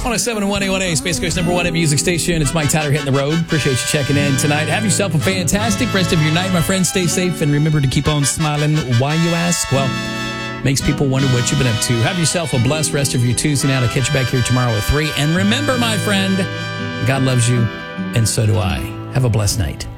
107 and 1A1A, Space Coast number one at music station. It's Mike Tyler hitting the road. Appreciate you checking in tonight. Have yourself a fantastic rest of your night, my friends. Stay safe and remember to keep on smiling. Why, you ask? Well, makes people wonder what you've been up to. Have yourself a blessed rest of your Tuesday night. I'll catch you back here tomorrow at 3. And remember, my friend, God loves you, and so do I. Have a blessed night.